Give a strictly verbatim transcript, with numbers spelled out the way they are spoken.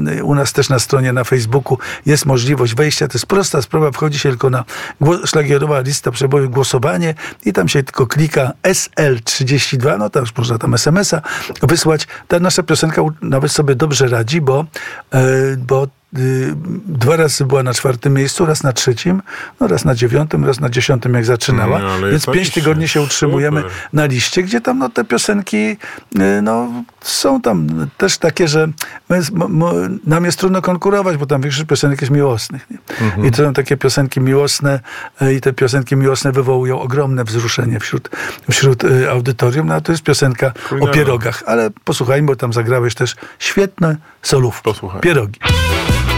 u nas też na stronie na Facebooku jest możliwość wejścia. To jest prosta sprawa, wchodzi się tylko na głos, szlagierowa lista przeboju, głosowanie i tam się tylko klika S L trzydzieści dwa, no to już można tam es em es a wysłać. Ta nasza piosenka nawet sobie dobrze radzi, bo, bo dwa razy była na czwartym miejscu, raz na trzecim, no raz na dziewiątym, raz na dziesiątym, jak zaczynała. No, Więc pięć tygodni się utrzymujemy super. na liście, gdzie tam no, te piosenki no, są tam też takie, że my, m, m, nam jest trudno konkurować, bo tam większość piosenek jest miłosnych. Nie? Mhm. I to są takie piosenki miłosne i te piosenki miłosne wywołują ogromne wzruszenie wśród, wśród audytorium. No, a to jest piosenka Kulinowa. o pierogach. Ale posłuchajmy, bo tam zagrałeś też świetne solówki. Posłuchaj. Pierogi.